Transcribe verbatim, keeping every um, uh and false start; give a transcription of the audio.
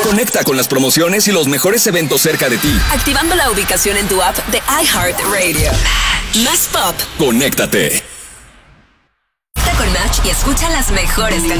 Conecta con las promociones y los mejores eventos cerca de ti. Activando la ubicación en tu app de iHeartRadio. Más pop. Conéctate. Con Match y escucha las mejores canciones.